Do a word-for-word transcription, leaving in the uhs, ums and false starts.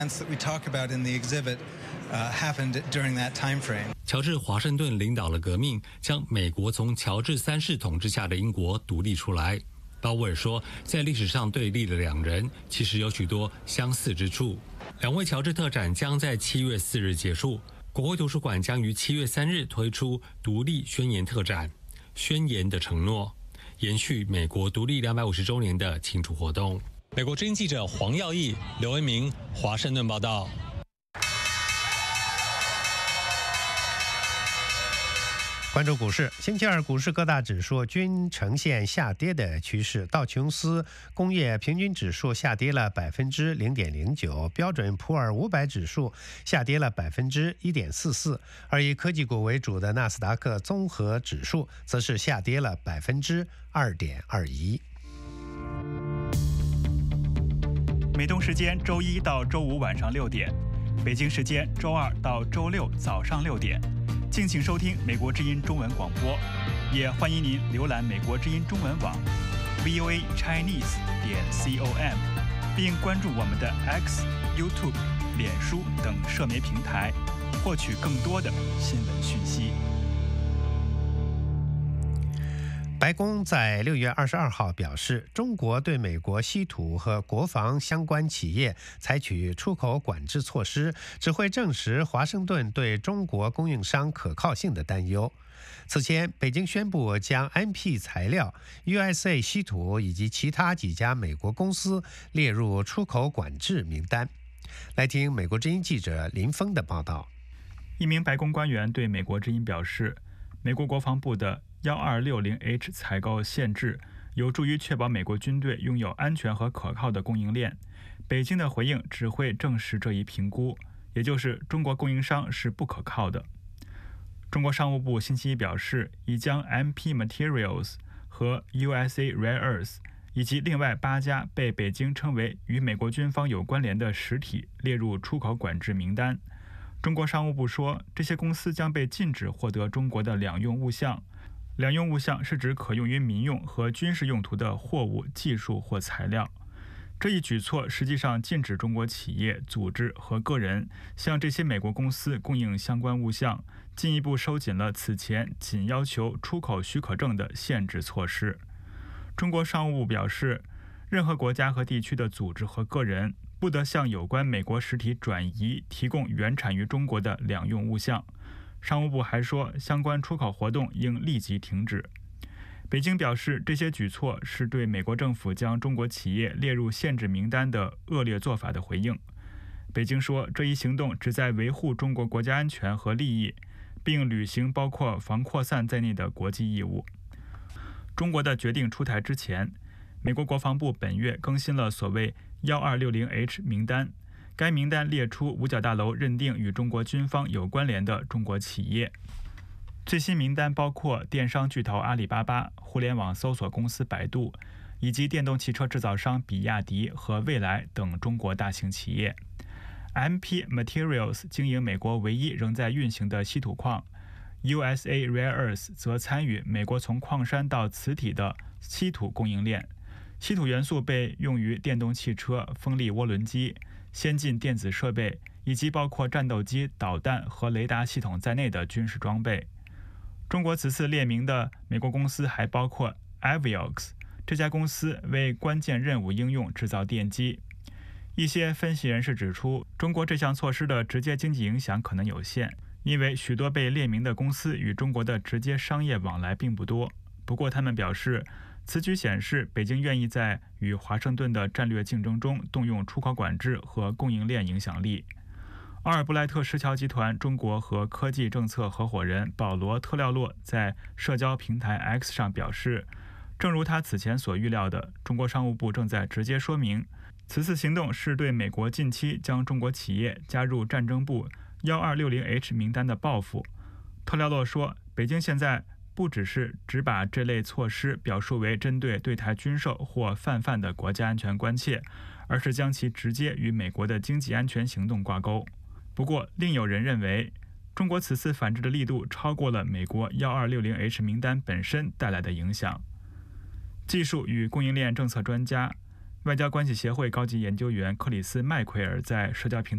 乔治·华盛顿领导了革命，将美国从乔治三世统治下的英国独立出来。鲍威尔说，在历史上对立的两人其实有许多相似之处。两位乔治特展将在七月四日结束，国会图书馆将于七月三日推出独立宣言特展《宣言的承诺》，延续美国独立两百五十周年的庆祝活动。美国之音记者黄耀义、刘文明，华盛顿报道。 关注股市，星期二股市各大指数均呈现下跌的趋势，道琼斯工业平均指数下跌了百分之零点零九，标准普尔五百指数下跌了百分之一点四四，而以科技股为主的纳斯达克综合指数则是下跌了百分之二点二一。 美东时间周一到周五晚上六点，北京时间周二到周六早上六点。敬请收听美国之音中文广播，也欢迎您浏览美国之音中文网 v o a chinese 点 com， 并关注我们的 X、YouTube、脸书等社媒平台，获取更多的新闻讯息。 白宫在六月二十二号表示，中国对美国稀土和国防相关企业采取出口管制措施，只会证实华盛顿对中国供应商可靠性的担忧。此前，北京宣布将 M P 材料、U S A 稀土以及其他几家美国公司列入出口管制名单。来听美国之音记者林峰的报道。 一名白宫官员对美国之音表示，美国国防部的一二六零 H 采购限制有助于确保美国军队拥有安全和可靠的供应链。北京的回应只会证实这一评估，也就是中国供应商是不可靠的。中国商务部星期一表示，已将 M P Materials 和 U S A Rare Earth 以及另外八家被北京称为与美国军方有关联的实体列入出口管制名单。中国商务部说，这些公司将被禁止获得中国的两用物项。两用物项是指可用于民用和军事用途的货物、技术或材料。这一举措实际上禁止中国企业、组织和个人向这些美国公司供应相关物项，进一步收紧了此前仅要求出口许可证的限制措施。中国商务部表示，任何国家和地区的组织和个人不得向有关美国实体转移提供原产于中国的两用物项。商务部还说，相关出口活动应立即停止。北京表示，这些举措是对美国政府将中国企业列入限制名单的恶劣做法的回应。北京说，这一行动旨在维护中国国家安全和利益，并履行包括防扩散在内的国际义务。中国的决定出台之前，美国国防部本月更新了所谓一二六零 H 名单。该名单列出五角大楼认定与中国军方有关联的中国企业。最新名单包括电商巨头阿里巴巴、互联网搜索公司百度，以及电动汽车制造商比亚迪和蔚来等中国大型企业。M P Materials 经营美国唯一仍在运行的稀土矿， U S A Rare Earth 则参与美国从矿山到磁体的稀土供应链。稀土元素被用于电动汽车、风力涡轮机、先进电子设备以及包括战斗机、导弹和雷达系统在内的军事装备。中国此次列明的美国公司还包括 Aviox， 这家公司为关键任务应用制造电机。一些分析人士指出，中国这项措施的直接经济影响可能有限，因为许多被列明的公司与中国的直接商业往来并不多。不过他们表示，此举显示北京愿意在与华盛顿的战略竞争中动用出口管制和供应链影响力。阿尔布莱特石桥集团中国和科技政策合伙人保罗·特廖洛在社交平台 X 上表示，正如他此前所预料的，中国商务部正在直接说明，此次行动是对美国近期将中国企业加入战争部一二六零 H 名单的报复。特廖洛说，北京现在不只是只把这类措施表述为针对对台军售或泛泛的国家安全关切，而是将其直接与美国的经济安全行动挂钩。不过，另有人认为，中国此次反制的力度超过了美国一二六零 H 名单本身带来的影响。技术与供应链政策专家、外交关系协会高级研究员克里斯·麦奎尔在社交平台